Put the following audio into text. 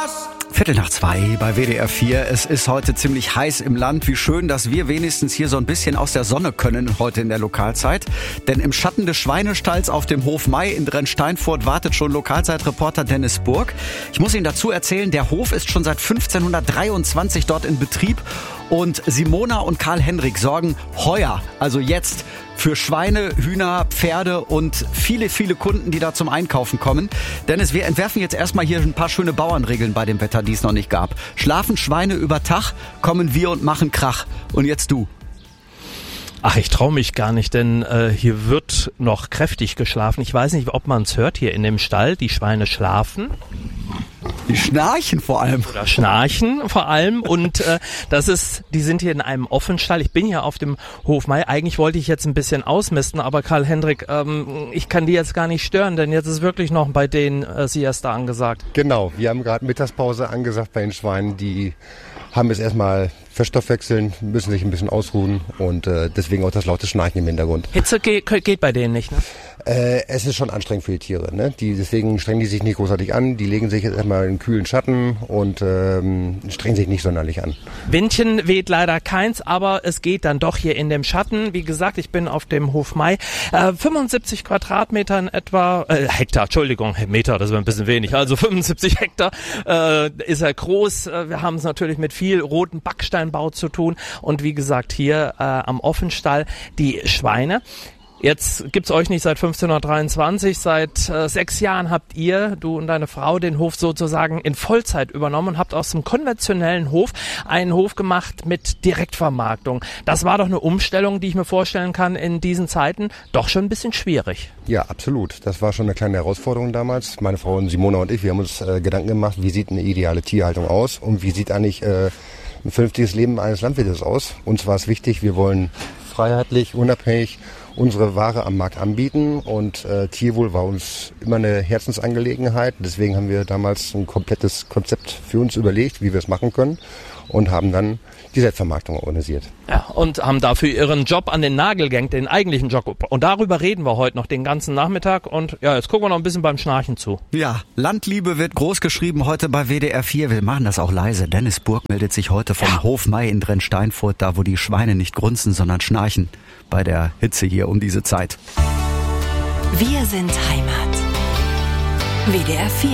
1:15 bei WDR 4. Es ist heute ziemlich heiß im Land. Wie schön, dass wir wenigstens hier so ein bisschen aus der Sonne können heute in der Lokalzeit. Denn im Schatten des Schweinestalls auf dem Hof May in Drensteinfurt wartet schon Lokalzeitreporter Dennis Burg. Ich muss Ihnen dazu erzählen, der Hof ist schon seit 1523 dort in Betrieb. Und Simona und Karl-Hendrik sorgen heuer, also jetzt, für Schweine, Hühner, Pferde und viele, viele Kunden, die da zum Einkaufen kommen. Dennis, wir entwerfen jetzt erstmal hier ein paar schöne Bauernregeln bei dem Wetter, die es noch nicht gab. Schlafen Schweine über Tag, kommen wir und machen Krach. Und jetzt du. Ach, ich traue mich gar nicht, denn hier wird noch kräftig geschlafen. Ich weiß nicht, ob man es hört hier in dem Stall. Die Schweine schlafen. Die schnarchen vor allem. Oder schnarchen vor allem. Und die sind hier in einem Offenstall. Ich bin hier auf dem Hof May. Eigentlich wollte ich jetzt ein bisschen ausmisten, aber Karl-Hendrik, ich kann die jetzt gar nicht stören, denn jetzt ist wirklich noch bei denen Siesta angesagt. Genau, wir haben gerade Mittagspause angesagt bei den Schweinen. Die haben jetzt erstmal verstoffwechseln, müssen sich ein bisschen ausruhen und deswegen auch das laute Schnarchen im Hintergrund. Hitze geht bei denen nicht, ne? Es ist schon anstrengend für die Tiere, ne? Deswegen strengen die sich nicht großartig an. Die legen sich jetzt erstmal in einen kühlen Schatten und strengen sich nicht sonderlich an. Windchen weht leider keins, aber es geht dann doch hier in dem Schatten. Wie gesagt, ich bin auf dem Hof May. 75 Quadratmeter in etwa, Hektar, Entschuldigung, Meter, das wäre ein bisschen wenig. Also 75 Hektar ist er groß. Wir haben es natürlich mit viel roten Backsteinbau zu tun. Und wie gesagt, hier am Offenstall die Schweine. Jetzt gibt's euch nicht seit 1523, seit 6 Jahren habt ihr, du und deine Frau, den Hof sozusagen in Vollzeit übernommen und habt aus dem konventionellen Hof einen Hof gemacht mit Direktvermarktung. Das war doch eine Umstellung, die ich mir vorstellen kann in diesen Zeiten, doch schon ein bisschen schwierig. Ja, absolut. Das war schon eine kleine Herausforderung damals. Meine Frau Simona und ich, wir haben uns Gedanken gemacht, wie sieht eine ideale Tierhaltung aus und wie sieht eigentlich ein vernünftiges Leben eines Landwirtes aus. Uns war es wichtig, wir wollen freiheitlich, unabhängig unsere Ware am Markt anbieten und Tierwohl war uns immer eine Herzensangelegenheit. Deswegen haben wir damals ein komplettes Konzept für uns überlegt, wie wir es machen können und haben dann die Selbstvermarktung organisiert. Ja, und haben dafür ihren Job an den Nagel gehängt, den eigentlichen Job. Und darüber reden wir heute noch den ganzen Nachmittag. Und ja, jetzt gucken wir noch ein bisschen beim Schnarchen zu. Ja, Landliebe wird groß geschrieben heute bei WDR 4. Wir machen das auch leise. Dennis Burg meldet sich heute vom Hof May in Drensteinfurt, da wo die Schweine nicht grunzen, sondern schnarchen bei der Hitze hier um diese Zeit. Wir sind Heimat. WDR 4.